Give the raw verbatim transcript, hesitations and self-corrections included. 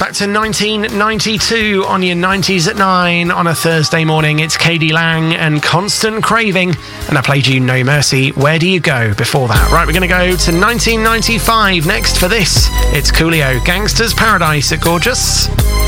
Back to nineteen ninety-two on your nineties at nine on a Thursday morning. It's K D Lang and Constant Craving, and I played you No Mercy, Where Do You Go before that. Right, we're going to go to nineteen ninety-five next for this. It's Coolio, Gangster's Paradise at Gorgeous.